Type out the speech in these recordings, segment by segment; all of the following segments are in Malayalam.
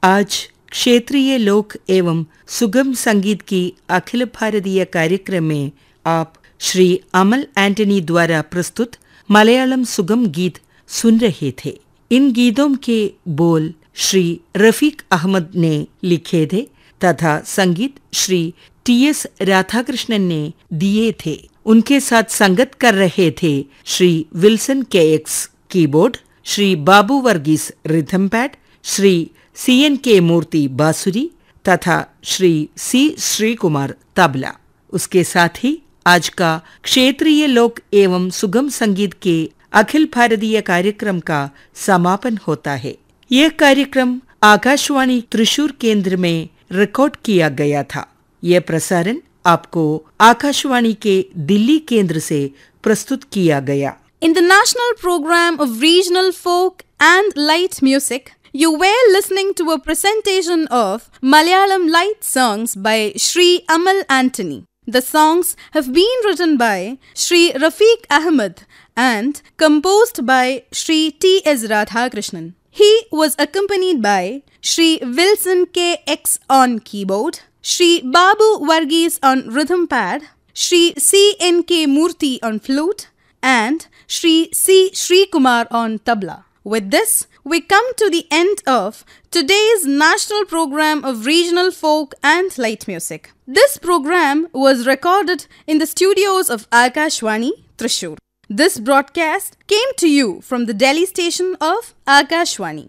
आज क्षेत्रीय लोक एवं सुगम संगीत की अखिल भारतीय कार्यक्रम में आप श्री अमल एंटनी द्वारा प्रस्तुत मलयालम सुगम गीत सुन रहे थे। इन गीतों के बोल श्री रफीक अहमद ने लिखे थे तथा संगीत श्री टी.एस. राधाकृष्णन ने दिए थे। उनके साथ संगत कर रहे थे श्री विल्सन के.एक्स. कीबोर्ड, श्री बाबू Varghese rhythm pad, Shri C.N.K. मूर्ति बांसुरी तथा श्री C. श्रीकुमार तबला। उसके साथ ही आज का क्षेत्रीय लोक एवं सुगम संगीत के अखिल भारतीय कार्यक्रम का समापन होता है। यह कार्यक्रम आकाशवाणी त्रिशूर केंद्र में रिकॉर्ड किया गया था। यह प्रसारण आपको आकाशवाणी के दिल्ली केंद्र से प्रस्तुत किया गया। In the national program of regional folk and light music, you were listening to a presentation of Malayalam light songs by Shri Amal Antony. The songs have been written by Shri Rafiq Ahmed and composed by Shri T.S. Radhakrishnan. He was accompanied by Shri Wilson K.X. on keyboard, Shri Babu Varghese on rhythm pad, Shri C.N.K. Murthy on flute, and Shri C. Shrikumar on tabla. With this, we come to the end of today's national program of regional folk and light music. This program was recorded in the studios of Akashwani, Thrissur. This broadcast came to you from the Delhi station of Akashwani.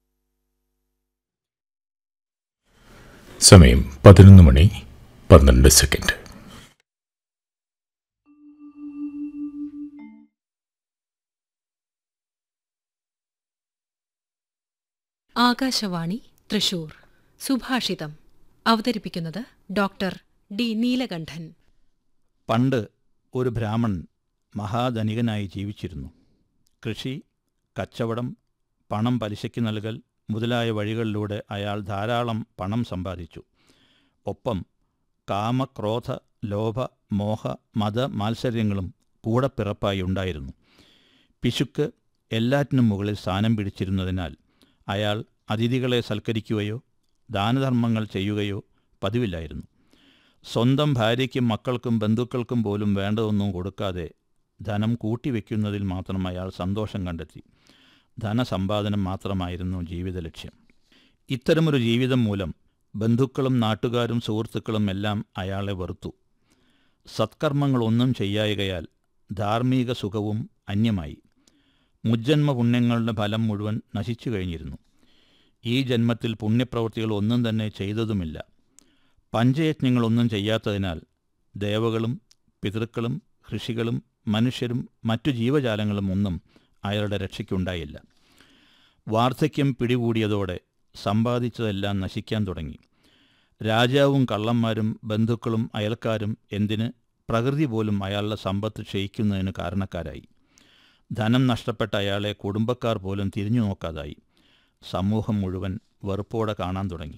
സമയം 11:12. ആകാശവാണി തൃശൂർ. സുഭാഷിതം അവതരിപ്പിക്കുന്നത് ഡോക്ടർ ഡി നീലകണ്ഠൻ. പണ്ട് ഒരു ബ്രാഹ്മണൻ മഹാധനികനായി ജീവിച്ചിരുന്നു. കൃഷി, കച്ചവടം, പണം പലിശയ്ക്ക് നൽകൽ മുതലായ വഴികളിലൂടെ അയാൾ ധാരാളം പണം സമ്പാദിച്ചു. ഒപ്പം കാമക്രോധ ലോഭ മോഹ മത മാത്സര്യങ്ങളും കൂടപ്പിറപ്പായി ഉണ്ടായിരുന്നു. പിശുക്ക് എല്ലാറ്റിനും മുകളിൽ സ്ഥാനം പിടിച്ചിരുന്നതിനാൽ അയാൾ അതിഥികളെ സൽക്കരിക്കുകയോ ദാനധർമ്മങ്ങൾ ചെയ്യുകയോ പതിവില്ലായിരുന്നു. സ്വന്തം ഭാര്യയ്ക്കും മക്കൾക്കും ബന്ധുക്കൾക്കും പോലും വേണ്ടതൊന്നും കൊടുക്കാതെ ധനം കൂട്ടിവെക്കുന്നതിൽ മാത്രം അയാൾ സന്തോഷം കണ്ടെത്തി. ധനസമ്പാദനം മാത്രമായിരുന്നു ജീവിത ലക്ഷ്യം. ഇത്തരമൊരു ജീവിതം മൂലം ബന്ധുക്കളും നാട്ടുകാരും സുഹൃത്തുക്കളും എല്ലാം അയാളെ വെറുത്തു. സത്കർമ്മങ്ങളൊന്നും ചെയ്യായകയാൽ ധാർമ്മിക സുഖവും അന്യമായി. മുജ്ജന്മ പുണ്യങ്ങളുടെ ഫലം മുഴുവൻ നശിച്ചു കഴിഞ്ഞിരുന്നു. ഈ ജന്മത്തിൽ പുണ്യപ്രവൃത്തികൾ ഒന്നും തന്നെ ചെയ്തതുമില്ല. പഞ്ചയജ്ഞങ്ങളൊന്നും ചെയ്യാത്തതിനാൽ ദേവകളും പിതൃക്കളും ഋഷികളും മനുഷ്യരും മറ്റു ജീവജാലങ്ങളും ഒന്നും അയാളുടെ രക്ഷയ്ക്കുണ്ടായില്ല. വാർദ്ധക്യം പിടികൂടിയതോടെ സമ്പാദിച്ചതെല്ലാം നശിക്കാൻ തുടങ്ങി. രാജാവും കള്ളന്മാരും ബന്ധുക്കളും അയൽക്കാരും എന്തിന് പ്രകൃതി പോലും അയാളുടെ സമ്പത്ത് ക്ഷയിക്കുന്നതിന് കാരണക്കാരായി. ധനം നഷ്ടപ്പെട്ട അയാളെ കുടുംബക്കാർ പോലും തിരിഞ്ഞു നോക്കാതായി. സമൂഹം മുഴുവൻ വെറുപ്പോടെ കാണാൻ തുടങ്ങി.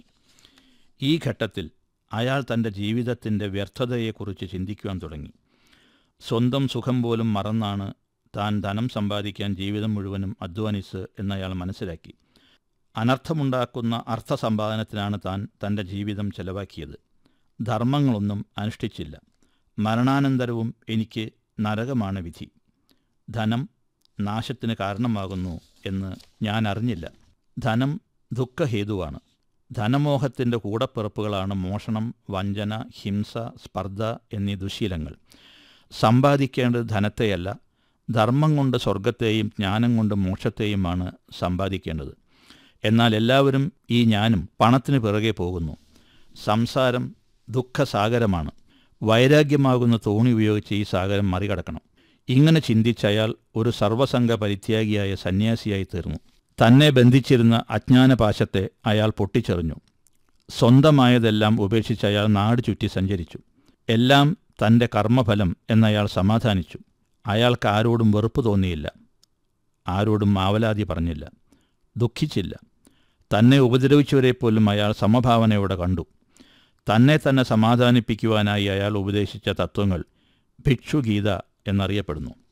ഈ ഘട്ടത്തിൽ അയാൾ തൻ്റെ ജീവിതത്തിൻ്റെ വ്യർത്ഥതയെക്കുറിച്ച് ചിന്തിക്കുവാൻ തുടങ്ങി. സ്വന്തം സുഖം പോലും മറന്നാണ് താൻ ധനം സമ്പാദിക്കാൻ ജീവിതം മുഴുവനും അധ്വാനിച്ച് എന്നയാൾ മനസ്സിലാക്കി. അനർത്ഥമുണ്ടാക്കുന്ന അർത്ഥസമ്പാദനത്തിനാണ് താൻ തൻ്റെ ജീവിതം ചെലവാക്കിയത്. ധർമ്മങ്ങളൊന്നും അനുഷ്ഠിച്ചില്ല. മരണാനന്തരവും എനിക്ക് നരകമാണ് വിധി. ധനം നാശത്തിന് കാരണമാകുന്നു എന്ന് ഞാൻ അറിഞ്ഞില്ല. ധനം ദുഃഖഹേതുവാണ്. ധനമോഹത്തിൻ്റെ കൂടപ്പിറപ്പുകളാണ് മോഷണം, വഞ്ചന, ഹിംസ, സ്പർദ്ധ എന്നീ ദുശീലങ്ങൾ. സമ്പാദിക്കേണ്ടത് ധനത്തെയല്ല, ധർമ്മം കൊണ്ട് സ്വർഗത്തെയും ജ്ഞാനം കൊണ്ട് മോക്ഷത്തെയുമാണ് സമ്പാദിക്കേണ്ടത്. എന്നാൽ എല്ലാവരും ഈ ഞാനും പണത്തിന് പിറകെ പോകുന്നു. സംസാരം ദുഃഖസാഗരമാണ്. വൈരാഗ്യമാകുന്ന തോണി ഉപയോഗിച്ച് ഈ സാഗരം മറികടക്കണം. ഇങ്ങനെ ചിന്തിച്ചയാൾ ഒരു സർവസംഘ പരിത്യാഗിയായ സന്യാസിയായി തീർന്നു. തന്നെ ബന്ധിച്ചിരുന്ന അജ്ഞാനപാശത്തെ അയാൾ പൊട്ടിച്ചെറിഞ്ഞു. സ്വന്തമായതെല്ലാം ഉപേക്ഷിച്ച് അയാൾ നാട് ചുറ്റി സഞ്ചരിച്ചു. എല്ലാം തൻ്റെ കർമ്മഫലം എന്നയാൾ സമാധാനിച്ചു. അയാൾക്ക് ആരോടും വെറുപ്പ് തോന്നിയില്ല. ആരോടും ആവലാതി പറഞ്ഞില്ല, ദുഃഖിച്ചില്ല. തന്നെ ഉപദ്രവിച്ചവരെപ്പോലും അയാൾ സമഭാവനയോടെ കണ്ടു. തന്നെ സമാധാനിപ്പിക്കുവാനായി അയാൾ ഉപദേശിച്ച തത്വങ്ങൾ ഭിക്ഷുഗീത എന്നറിയപ്പെടുന്നു.